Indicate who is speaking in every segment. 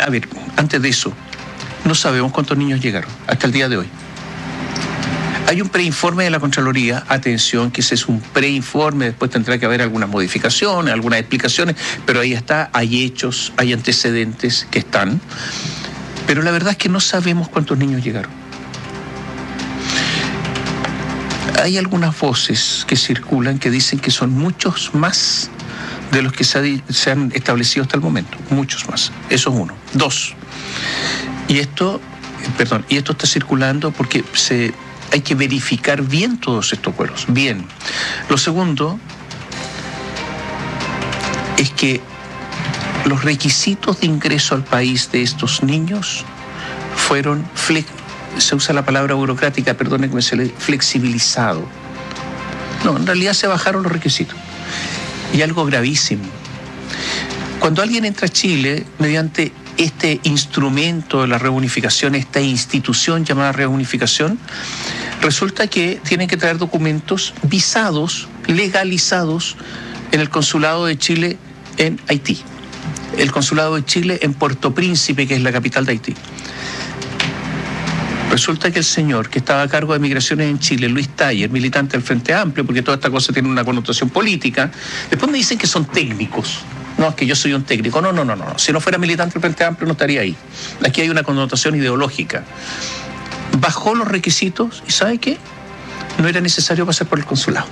Speaker 1: A ver, antes de eso, no sabemos cuántos niños llegaron hasta el día de hoy. Hay un preinforme de la Contraloría, atención, que ese es un preinforme, después tendrá que haber algunas modificaciones, algunas explicaciones, pero ahí está, hay hechos, hay antecedentes que están, pero la verdad es que no sabemos cuántos niños llegaron. Hay algunas voces que circulan que dicen que son muchos más de los que se han establecido hasta el momento, muchos más. Eso es uno. Dos, y esto está circulando porque hay que verificar bien todos estos vuelos, bien. Lo segundo es que los requisitos de ingreso al país de estos niños fueron, se usa la palabra burocrática, perdónenme, flexibilizado. No, en realidad se bajaron los requisitos. Y algo gravísimo. Cuando alguien entra a Chile mediante este instrumento de la reunificación, esta institución llamada reunificación, resulta que tienen que traer documentos visados, legalizados en el Consulado de Chile en Haití, el Consulado de Chile en Puerto Príncipe, que es la capital de Haití. Resulta que el señor que estaba a cargo de migraciones en Chile, Luis Taller, militante del Frente Amplio, porque toda esta cosa tiene una connotación política, después me dicen que son técnicos. No, es que yo soy un técnico. No. Si no fuera militante del Frente Amplio no estaría ahí. Aquí hay una connotación ideológica. Bajó los requisitos y ¿sabe qué? No era necesario pasar por el consulado.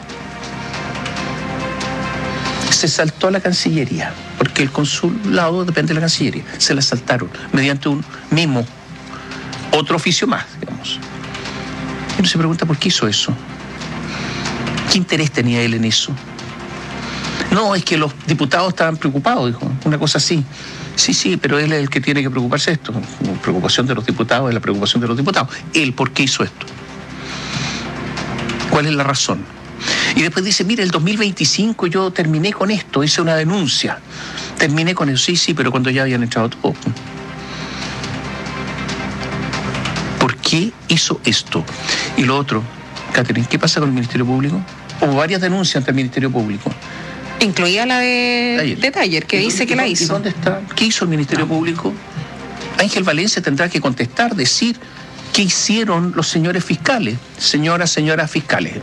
Speaker 1: Se saltó a la Cancillería, porque el consulado depende de la Cancillería. Se la saltaron mediante un memo, otro oficio más, digamos. Y uno se pregunta por qué hizo eso. ¿Qué interés tenía él en eso? No, es que los diputados estaban preocupados, dijo, una cosa así. Sí, pero él es el que tiene que preocuparse de esto. La preocupación de los diputados es la preocupación de los diputados. Él, ¿por qué hizo esto? ¿Cuál es la razón? Y después dice, mira, el 2025 yo terminé con esto, hice una denuncia. Terminé con eso, sí, pero cuando ya habían entrado todos. ¿Por qué hizo esto? Y lo otro, Catherine, ¿qué pasa con el Ministerio Público? Hubo varias denuncias ante el Ministerio Público.
Speaker 2: Incluía la de Taller, que dice que la hizo.
Speaker 1: ¿Y dónde está? ¿Qué hizo el Ministerio Público? Ángel Valencia tendrá que contestar, decir qué hicieron los señores fiscales, señoras fiscales.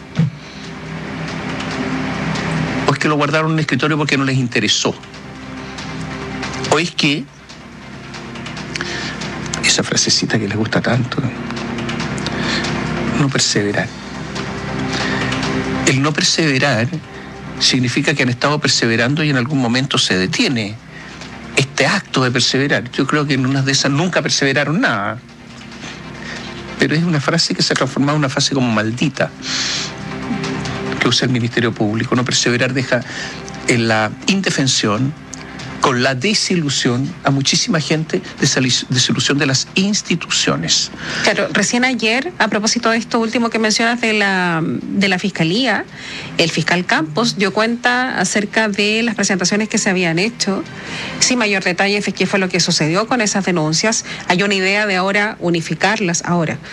Speaker 1: O es que lo guardaron en un escritorio porque no les interesó. O es que esa frasecita que les gusta tanto, no perseverar. El no perseverar significa que han estado perseverando y en algún momento se detiene este acto de perseverar. Yo creo que en unas de esas nunca perseveraron nada. Pero es una frase que se ha transformado en una frase como maldita que usa el Ministerio Público. No perseverar deja en la indefensión, con la desilusión a muchísima gente, desilusión de las instituciones.
Speaker 2: Claro, recién ayer, a propósito de esto último que mencionas de la Fiscalía, el fiscal Campos dio cuenta acerca de las presentaciones que se habían hecho, sin mayor detalle de qué fue lo que sucedió con esas denuncias. Hay una idea de ahora unificarlas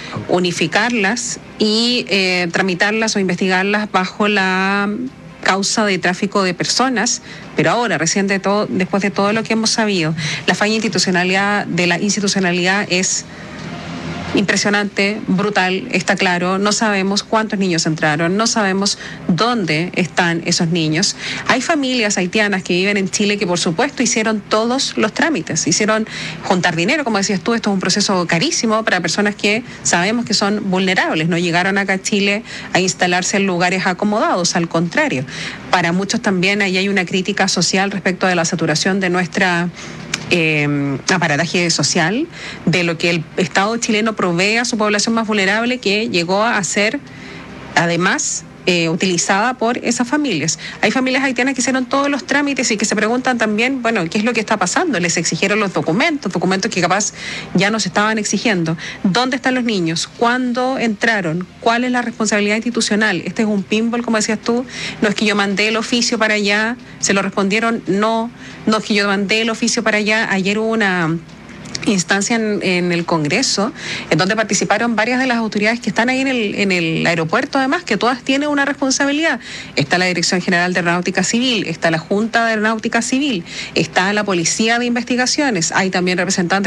Speaker 2: y tramitarlas o investigarlas bajo la causa de tráfico de personas, pero ahora, después de todo lo que hemos sabido, la falla de la institucionalidad es impresionante, brutal, está claro. No sabemos cuántos niños entraron, no sabemos dónde están esos niños. Hay familias haitianas que viven en Chile que por supuesto hicieron todos los trámites, hicieron juntar dinero, como decías tú, esto es un proceso carísimo para personas que sabemos que son vulnerables, no llegaron acá a Chile a instalarse en lugares acomodados, al contrario. Para muchos también ahí hay una crítica social respecto de la saturación de nuestra aparataje social, de lo que el Estado chileno provee a su población más vulnerable, que llegó a ser además utilizada por esas familias. Hay familias haitianas que hicieron todos los trámites y que se preguntan también, bueno, ¿qué es lo que está pasando? Les exigieron los documentos que capaz ya no se estaban exigiendo. ¿Dónde están los niños? ¿Cuándo entraron? ¿Cuál es la responsabilidad institucional? Este es un pinball, como decías tú. No es que yo mandé el oficio para allá, se lo respondieron, no es que yo mandé el oficio para allá. Ayer hubo una instancia en el Congreso, en donde participaron varias de las autoridades que están ahí en el aeropuerto, además, que todas tienen una responsabilidad. Está la Dirección General de Aeronáutica Civil, está la Junta de Aeronáutica Civil, está la Policía de Investigaciones, hay también representantes